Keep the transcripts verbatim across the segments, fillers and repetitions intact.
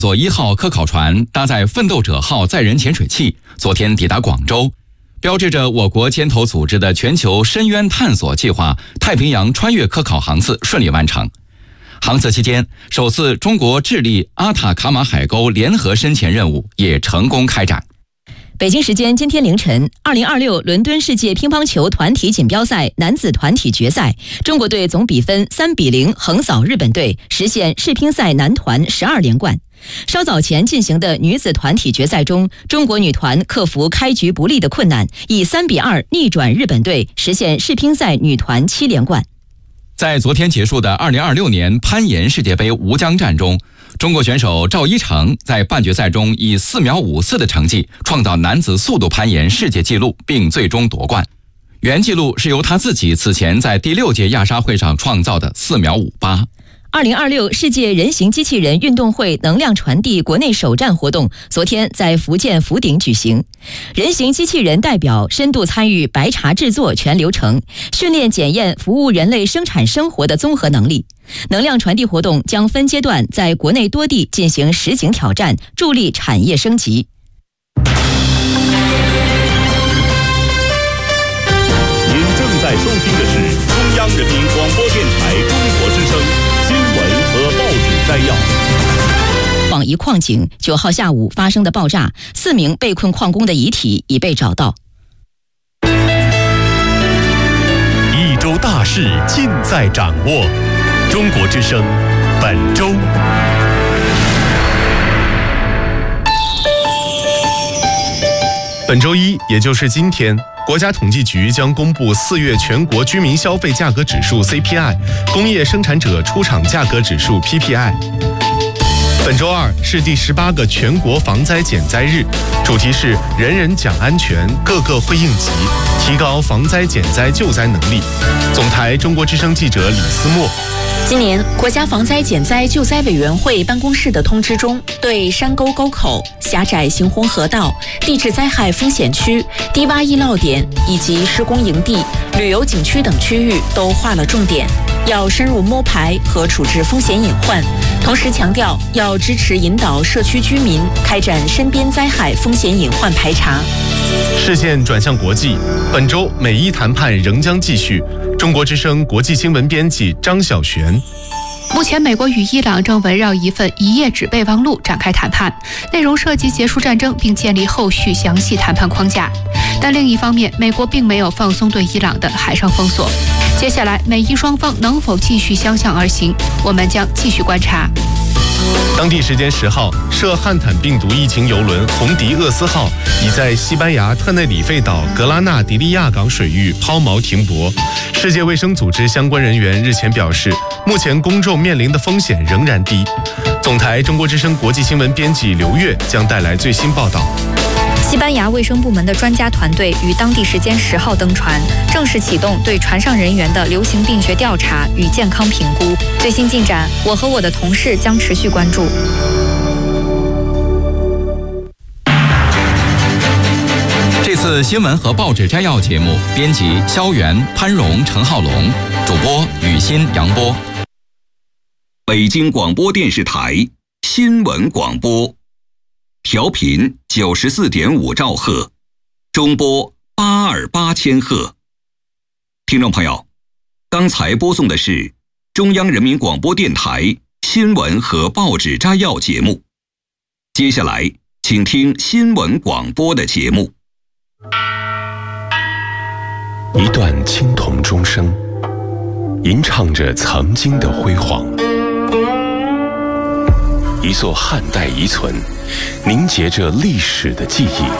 左一号科考船搭载奋斗者号载人潜水器，昨天抵达广州，标志着我国牵头组织的全球深渊探索计划太平洋穿越科考航次顺利完成。航次期间，首次中国智利阿塔卡马海沟联合深潜任务也成功开展。 北京时间今天凌晨，二零二六伦敦世界乒乓球团体锦标赛男子团体决赛，中国队总比分三比零横扫日本队，实现世乒赛男团十二连冠。稍早前进行的女子团体决赛中，中国女团克服开局不利的困难，以三比二逆转日本队，实现世乒赛女团七连冠。 在昨天结束的二零二六年攀岩世界杯吴江站中，中国选手赵一成在半决赛中以四秒五四的成绩创造男子速度攀岩世界纪录，并最终夺冠。原纪录是由他自己此前在第六届亚沙会上创造的四秒五八。 二零二六世界人形机器人运动会能量传递国内首站活动昨天在福建福鼎举行，人形机器人代表深度参与白茶制作全流程，训练检验服务人类生产生活的综合能力。能量传递活动将分阶段在国内多地进行实景挑战，助力产业升级。 您正在收听的是中央人民广播电台中国之声新闻和报纸摘要。 广宜矿井九号下午发生的爆炸，四名被困矿工的遗体已被找到。 一周大事尽在掌握。中国之声本周。 本周一，也就是今天，国家统计局将公布四月全国居民消费价格指数 C P I、工业生产者出厂价格指数 P P I。本周二是第十八个全国防灾减灾日，主题是人人讲安全，个个会应急，提高防灾减灾救灾能力。总台中国之声记者李思墨。 今年国家防灾减灾救灾委员会办公室的通知中，对山沟沟口、狭窄行洪河道、地质灾害风险区、低洼易涝点以及施工营地、旅游景区等区域都划了重点，要深入摸排和处置风险隐患，同时强调要支持引导社区居民开展身边灾害风险隐患排查。 视线转向国际，本周美伊谈判仍将继续。中国之声国际新闻编辑张晓璇。 目前，美国与伊朗正围绕一份一页纸备忘录展开谈判，内容涉及结束战争并建立后续详细谈判框架。但另一方面，美国并没有放松对伊朗的海上封锁。接下来，美伊双方能否继续相向而行，我们将继续观察。 当地时间十号，涉汉坦病毒疫情邮轮红迪厄斯号已在西班牙特内里费岛格拉纳迪利亚港水域抛锚停泊。世界卫生组织相关人员日前表示，目前公众面临的风险仍然低。总台中国之声国际新闻编辑刘月将带来最新报道。 西班牙卫生部门的专家团队于当地时间十号登船，正式启动对船上人员的流行病学调查与健康评估。最新进展，我和我的同事将持续关注。 这次新闻和报纸摘要节目，编辑肖元、潘荣、陈浩龙，主播雨欣、杨波。 北京广播电视台新闻广播。调频九十四点五兆赫，中波八二八千赫。听众朋友，刚才播送的是中央人民广播电台新闻和报纸摘要节目。接下来，请听新闻广播的节目。 一段青铜钟声，吟唱着曾经的辉煌。一座汉代遗存，凝结着历史的记忆；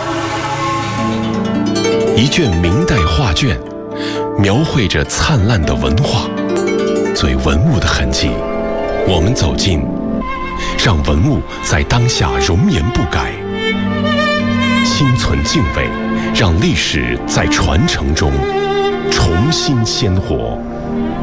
一卷明代画卷，描绘着灿烂的文化。最文物的痕迹，我们走近，让文物在当下容颜不改，心存敬畏，让历史在传承中重新鲜活。